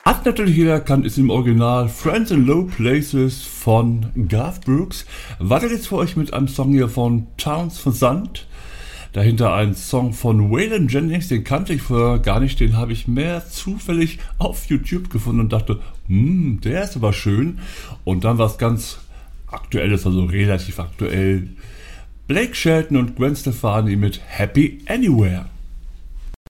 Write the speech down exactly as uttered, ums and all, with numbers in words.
Hat natürlich jeder erkannt, ist im Original Friends in Low Places von Garth Brooks. Weiter geht's für euch mit einem Song hier von Townes Van Zandt. Dahinter ein Song von Waylon Jennings, den kannte ich vorher gar nicht, den habe ich mehr zufällig auf YouTube gefunden und dachte, hm, der ist aber schön. Und dann was ganz Aktuelles, also relativ aktuell. Blake Shelton und Gwen Stefani mit Happy Anywhere.